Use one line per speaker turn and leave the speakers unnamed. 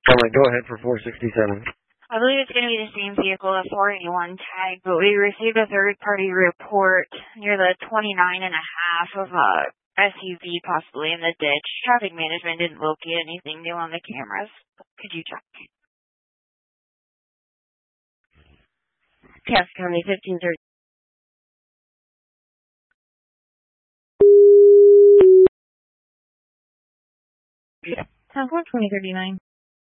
Go ahead for 467.
I believe it's going to be the same vehicle, a 481 tag, but we received a third-party report near the 29.5 of a SUV possibly in the ditch. Traffic management didn't locate anything new on the cameras. Could you check?
Cass County 1530.
Yeah.
10-4, 2039.